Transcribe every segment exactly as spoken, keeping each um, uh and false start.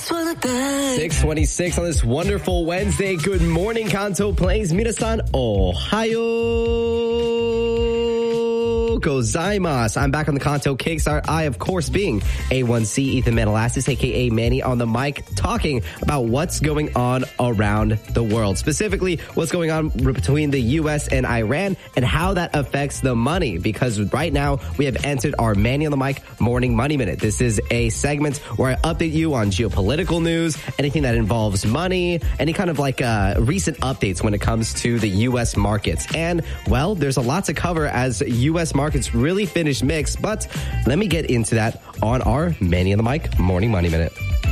six twenty-six on this wonderful Wednesday. Good morning, Kanto Plains. Minasan, ohayo gozaimasu. I'm back on the Kanto Kickstart. I, of course, being A one C Ethan Manalassis, a k a. Manny, on the mic, talking about what's going on around the world. Specifically, what's going on between the U S and Iran and how that affects the money. Because right now, we have entered our Manny on the mic Morning Money Minute. This is a segment where I update you on geopolitical news, anything that involves money, any kind of like uh, recent updates when it comes to the U S markets. And, well, there's a lot to cover as U S markets really finish mixed, but let me get into that on our Manny on the mic Morning Money Minute.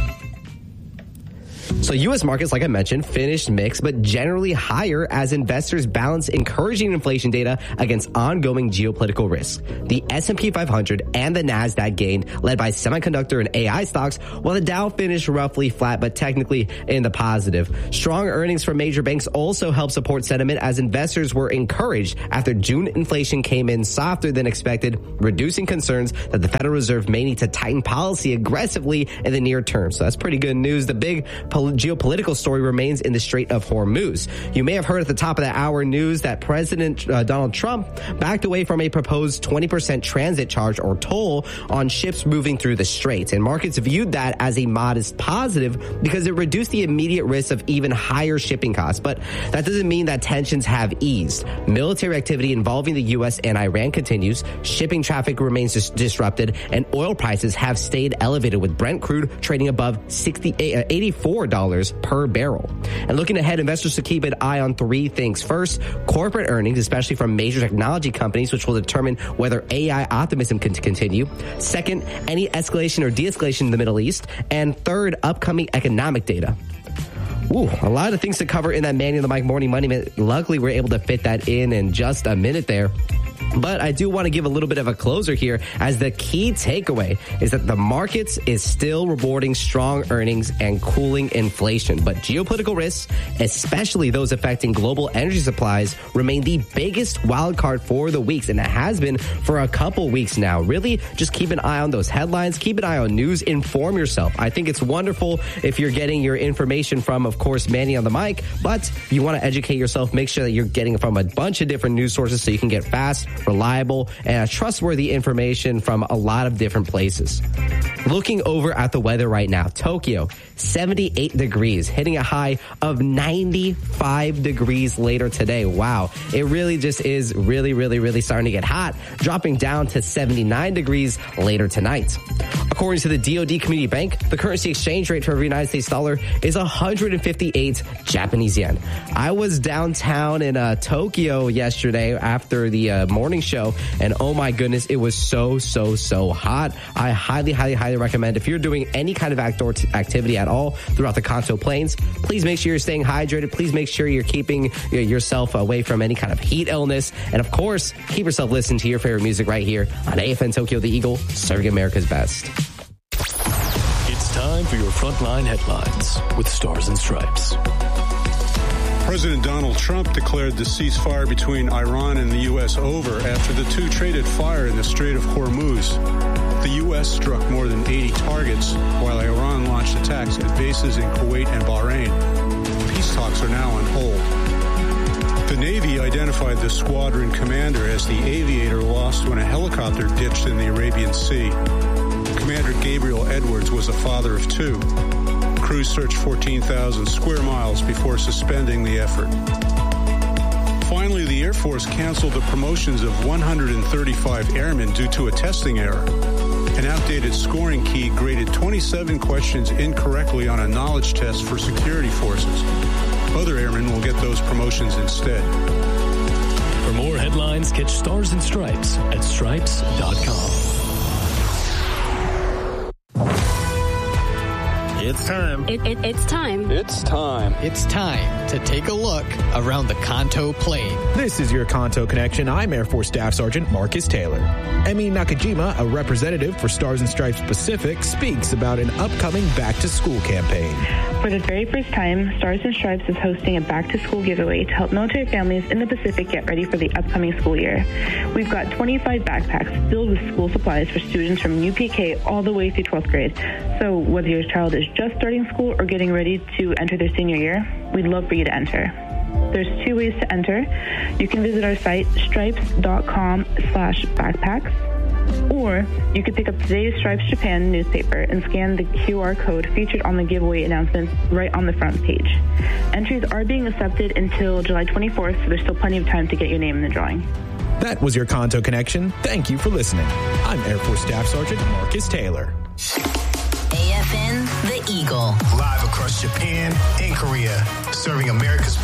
So U S markets, like I mentioned, finished mixed, but generally higher as investors balance encouraging inflation data against ongoing geopolitical risks. The S and P five hundred and the NASDAQ gained, led by semiconductor and A I stocks, while the Dow finished roughly flat, but technically in the positive. Strong earnings from major banks also helped support sentiment as investors were encouraged after June inflation came in softer than expected, reducing concerns that the Federal Reserve may need to tighten policy aggressively in the near term. So that's pretty good news. The big geopolitical story remains in the Strait of Hormuz. You may have heard at the top of the hour news that President uh, Donald Trump backed away from a proposed twenty percent transit charge or toll on ships moving through the strait. And markets viewed that as a modest positive because it reduced the immediate risk of even higher shipping costs. But that doesn't mean that tensions have eased. Military activity involving the U S and Iran continues, shipping traffic remains dis- disrupted, and oil prices have stayed elevated, with Brent crude trading above sixty, eighty-four dollars per barrel. And looking ahead, investors should keep an eye on three things. First, corporate earnings, especially from major technology companies, which will determine whether A I optimism can continue. Second, any escalation or de-escalation in the Middle East. And third, upcoming economic data. Ooh, a lot of things to cover in that Manny on the Mic Morning Money Minute. Luckily, we're able to fit that in in just a minute there. But I do want to give a little bit of a closer here, as the key takeaway is that the markets is still rewarding strong earnings and cooling inflation. But geopolitical risks, especially those affecting global energy supplies, remain the biggest wild card for the weeks, and it has been for a couple weeks now. Really, just keep an eye on those headlines, keep an eye on news, inform yourself. I think it's wonderful if you're getting your information from, of course, Manny on the mic, but you want to educate yourself, make sure that you're getting it from a bunch of different news sources so you can get fast, reliable, and trustworthy information from a lot of different places. Looking over at the weather right now, Tokyo, seventy-eight degrees, hitting a high of ninety-five degrees later today. Wow. It really just is really, really, really starting to get hot, dropping down to seventy-nine degrees later tonight. According to the D O D Community Bank, the currency exchange rate for every United States dollar is one hundred fifty-eight Japanese yen. I was downtown in uh, Tokyo yesterday after the uh, morning show, and oh my goodness, it was so, so, so hot. I highly, highly, highly recommend, if you're doing any kind of outdoor t- activity at all throughout the Kanto Plains, please make sure you're staying hydrated. Please make sure you're keeping yourself away from any kind of heat illness. And of course, keep yourself listening to your favorite music right here on A F N Tokyo The Eagle, serving America's best. It's time for your Frontline Headlines with Stars and Stripes. President Donald Trump declared the ceasefire between Iran and the U S over after the two traded fire in the Strait of Hormuz. The U S struck more than eighty targets, while Iran launched attacks at bases in Kuwait and Bahrain. Peace talks are now on hold. The Navy identified the squadron commander as the aviator lost when a helicopter ditched in the Arabian Sea. Commander Gabriel Edwards was a father of two. Crews searched fourteen thousand square miles before suspending the effort. Finally, the Air Force canceled the promotions of one hundred thirty-five airmen due to a testing error. An outdated scoring key graded twenty-seven questions incorrectly on a knowledge test for security forces. Other airmen will get those promotions instead. For more headlines, catch Stars and Stripes at stripes dot com. It's time. It, it, it's time. It's time. It's time to take a look around the Kanto Plain. This is your Kanto Connection. I'm Air Force Staff Sergeant Marcus Taylor. Emi Nakajima, a representative for Stars and Stripes Pacific, speaks about an upcoming back-to-school campaign. For the very first time, Stars and Stripes is hosting a back-to-school giveaway to help military families in the Pacific get ready for the upcoming school year. We've got twenty-five backpacks filled with school supplies for students from U P K all the way through twelfth grade. So whether your child is just starting school or getting ready to enter their senior year, we'd love for you to enter. There's two ways to enter. You can visit our site, stripes.com slash backpacks, or you could pick up today's Stripes Japan newspaper and scan the Q R code featured on the giveaway announcements right on the front page. Entries are being accepted until July twenty-fourth, so there's still plenty of time to get your name in the drawing. That was your Kanto Connection. Thank you for listening. I'm Air Force Staff Sergeant Marcus Taylor. A F N, The Eagle. Live across Japan and Korea, serving America's